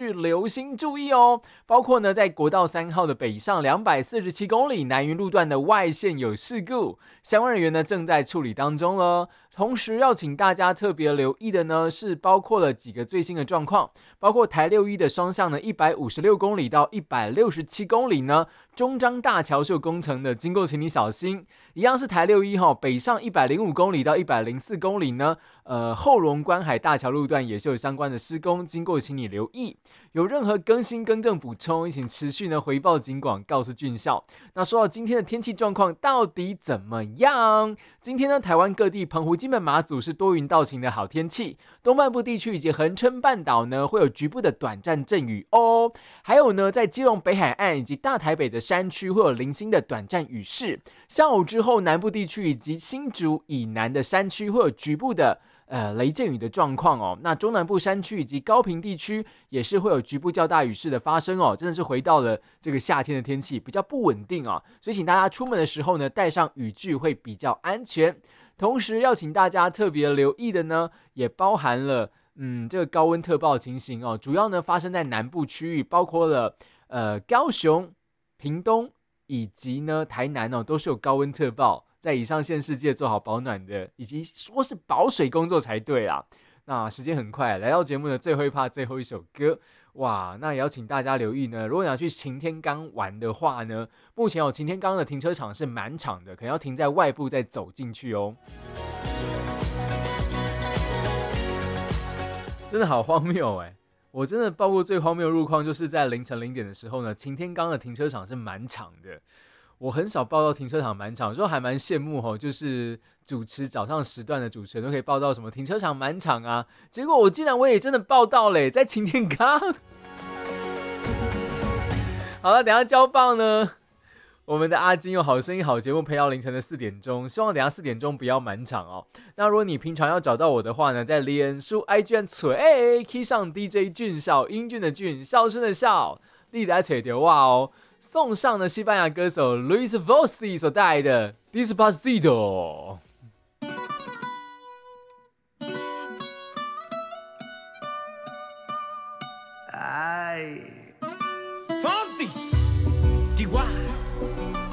续留心注意哦。包括呢，在国道3号的北上247公里南云路段的外线有事故，相关人员呢正在处理当中了。同时要请大家特别留意的呢，是包括了几个最新的状况，包括台6E的双向呢156公里到167公里呢，中彰大桥是有工程的，经过请你小心。一样是台6E北上105公里到104公里呢，后龙观海大桥路段也是有相关的施工，经过请你留意。有任何更新更正补充，请持续呢回报警广，告诉军校。那说到今天的天气状况到底怎么样？今天呢，台湾各地澎湖、金门、马祖是多云到晴的好天气，东半部地区以及恒春半岛呢会有局部的短暂阵雨哦。还有呢，在基隆北海岸以及大台北的山区会有零星的短暂雨势。下午之后，南部地区以及新竹以南的山区会有局部的雷阵雨的状况哦。那中南部山区以及高屏地区也是会有局部较大雨势的发生哦。真的是回到了这个夏天的天气，比较不稳定哦。所以请大家出门的时候呢，带上雨具会比较安全。同时要请大家特别留意的呢，也包含了这个高温特报情形哦。主要呢发生在南部区域，包括了高雄、屏东以及呢台南哦，都是有高温特报。在以上县市界做好保暖的，以及说是保水工作才对啦。那时间很快，来到节目的最后一趴，最后一首歌，哇！那也要请大家留意呢。如果你要去擎天岗玩的话呢，目前擎天岗的停车场是满场的，可能要停在外部再走进去哦。真的好荒谬哎！我真的报过最荒谬的路况，就是在凌晨0点的时候呢，擎天岗的停车场是满场的。我很少报到停车场满场，有时候还蛮羡慕就是主持早上时段的主持人都可以报到什么停车场满场啊，结果我竟然也真的报到嘞，在擎天岗。好了，等一下交棒呢，我们的阿金有好声音好节目陪到凌晨的4点钟，希望等一下4点钟不要满场哦。那如果你平常要找到我的话呢，在脸书 IG 找key 上 DJ 俊孝，英俊的俊，笑声的笑，你在找到我哦。送上了西班牙歌手 Luis Fonsi 所带来的 Despacito。